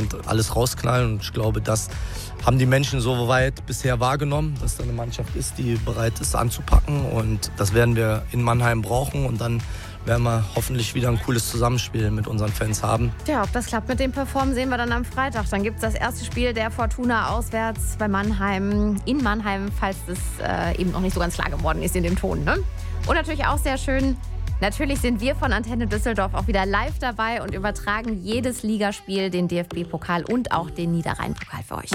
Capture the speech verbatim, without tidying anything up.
und alles rausknallen. Und ich glaube, das haben die Menschen soweit bisher wahrgenommen, dass da eine Mannschaft ist, die bereit ist anzupacken. Und das werden wir in Mannheim brauchen. Und dann werden wir hoffentlich wieder ein cooles Zusammenspiel mit unseren Fans haben. Tja, ob das klappt mit dem Performen, sehen wir dann am Freitag. Dann gibt es das erste Spiel der Fortuna auswärts bei Mannheim, in Mannheim, falls das äh, eben noch nicht so ganz klar geworden ist in dem Ton. Ne? Und natürlich auch sehr schön, natürlich sind wir von Antenne Düsseldorf auch wieder live dabei und übertragen jedes Ligaspiel, den D F B-Pokal und auch den Niederrhein-Pokal für euch.